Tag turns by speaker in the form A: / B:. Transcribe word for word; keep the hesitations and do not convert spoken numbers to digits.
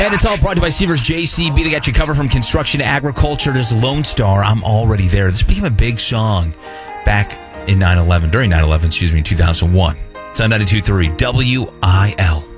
A: And it's all brought to you by Seavers J C B. They got you covered from construction to agriculture. There's Lone Star. I'm already there. This became a big song back in nine eleven, during nine eleven, excuse me, in two thousand one. It's on ninety-two point three W I L.